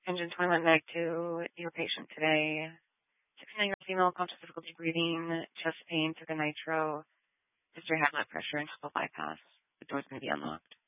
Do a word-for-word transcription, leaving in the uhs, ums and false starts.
Engine twenty-one neg to your patient today. sixty-nine-year-old female, conscious difficulty breathing, chest pain, took a nitro, history, high blood pressure, and triple bypass. The door's going to be unlocked.